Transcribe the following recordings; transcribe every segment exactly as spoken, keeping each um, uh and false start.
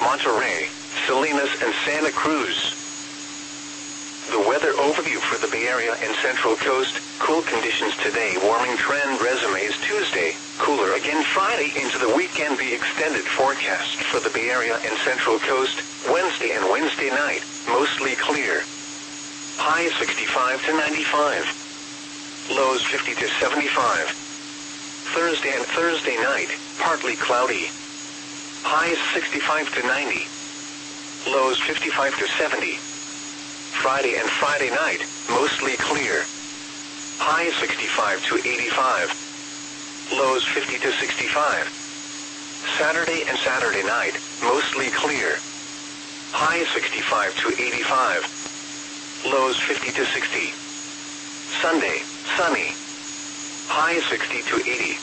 Monterey, Salinas, and Santa Cruz. The weather overview for the Bay Area and Central Coast. Cool conditions today. Warming trend resumes Tuesday. Cooler again Friday into the weekend. The extended forecast for the Bay Area and Central Coast. Wednesday and Wednesday night, mostly clear. Highs sixty-five to ninety-five. Lows fifty to seventy-five. Thursday and Thursday night, partly cloudy. Highs sixty-five to ninety. Lows fifty-five to seventy. Friday and Friday night, mostly clear. Highs sixty-five to eighty-five. Lows fifty to sixty-five. Saturday and Saturday night, mostly clear. Highs sixty-five to eighty-five. Lows fifty to sixty. Sunday, sunny. Highs sixty to eighty.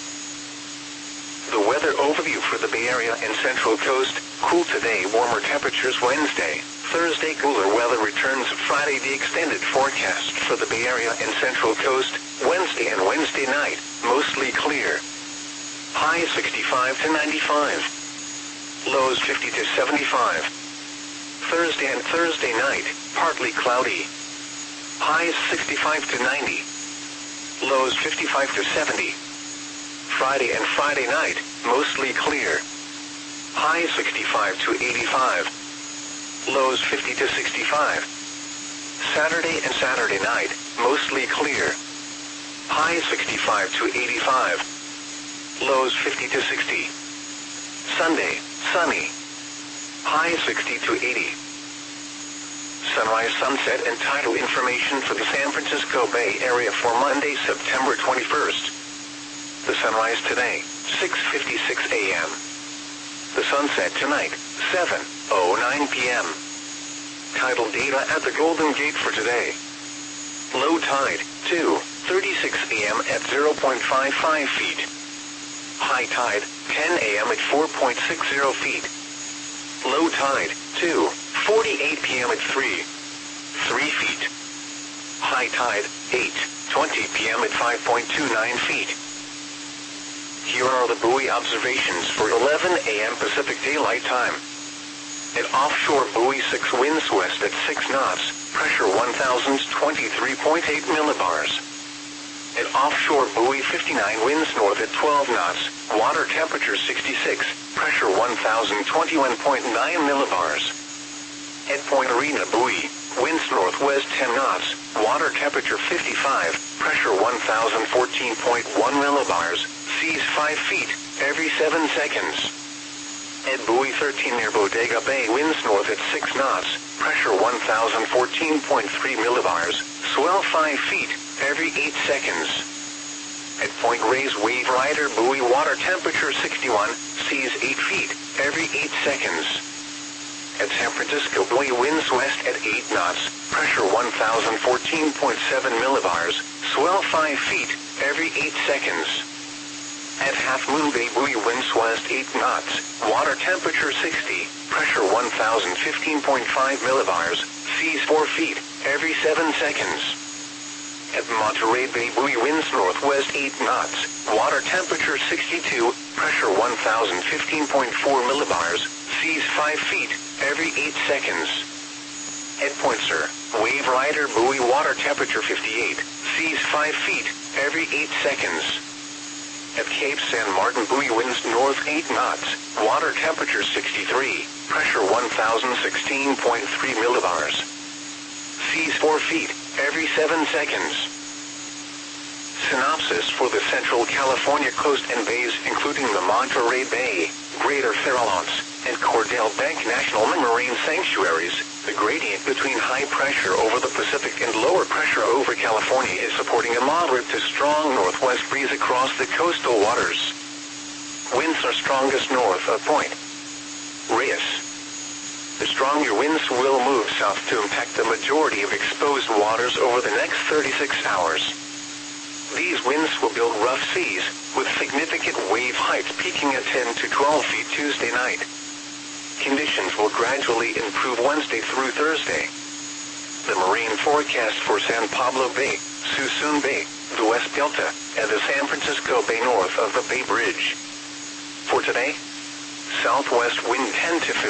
The weather overview for the Bay Area and Central Coast. Cool today, warmer temperatures Wednesday. Thursday, cooler weather returns Friday. The extended forecast for the Bay Area and Central Coast. Wednesday and Wednesday night, mostly clear. Highs sixty-five to ninety-five. Lows fifty to seventy-five. Thursday and Thursday night, partly cloudy. Highs sixty-five to ninety. Lows fifty-five to seventy. Friday and Friday night, mostly clear. Highs sixty-five to eighty-five. Lows fifty to sixty-five. Saturday and Saturday night, mostly clear. Highs sixty-five to eighty-five. Lows fifty to sixty. Sunday, sunny. Highs sixty to eighty. Sunrise, sunset, and tidal information for the San Francisco Bay Area for Monday, September twenty-first. The sunrise today, six fifty-six a m The sunset tonight, seven oh nine p m Tidal data at the Golden Gate for today. Low tide, two thirty-six a m at zero point five five feet. High tide, ten a m at four point six zero feet. Low tide, two forty-eight p m at three three feet. High tide, eight twenty p m at five point two nine feet. Here are the buoy observations for eleven a m Pacific Daylight Time. At offshore buoy six, winds west at six knots, pressure one thousand twenty-three point eight millibars. At offshore buoy fifty-nine, winds north at twelve knots, water temperature sixty-six, pressure one thousand twenty-one point nine millibars. At Point Arena buoy, winds northwest ten knots, water temperature fifty-five, pressure one thousand fourteen point one millibars, seas five feet, every seven seconds. At buoy thirteen near Bodega Bay, winds north at six knots, pressure one thousand fourteen point three millibars, swell five feet, every eight seconds. At Point Reyes Wave Rider buoy, water temperature sixty-one, seas eight feet, every eight seconds. At San Francisco buoy, winds west at eight knots, pressure one thousand fourteen point seven millibars, swell five feet, every eight seconds. At Half Moon Bay buoy, winds west eight knots, water temperature sixty, pressure one thousand fifteen point five millibars, seas four feet, every seven seconds. At Monterey Bay buoy, winds northwest eight knots, water temperature sixty-two, pressure one thousand fifteen point four millibars, seas five feet, every eight seconds. At Point Sur, Wave Rider buoy, water temperature fifty-eight, seas five feet, every eight seconds. At Cape San Martin buoy, winds north eight knots, water temperature sixty-three, pressure one thousand sixteen point three millibars. Seas four feet, every seven seconds. Synopsis for the Central California coast and bays, including the Monterey Bay, Greater Farallones, and Cordell Bank National Marine Sanctuaries. The gradient between high pressure over the Pacific and lower pressure over California is supporting a moderate to strong northwest breeze across the coastal waters. Winds are strongest north of Point Reyes. The stronger winds will move south to impact the majority of exposed waters over the next thirty-six hours. These winds will build rough seas, with significant wave heights peaking at ten to twelve feet Tuesday night. Conditions will gradually improve Wednesday through Thursday. The marine forecast for San Pablo Bay, Suisun Bay, the West Delta, and the San Francisco Bay north of the Bay Bridge. For today, southwest wind ten to fifteen.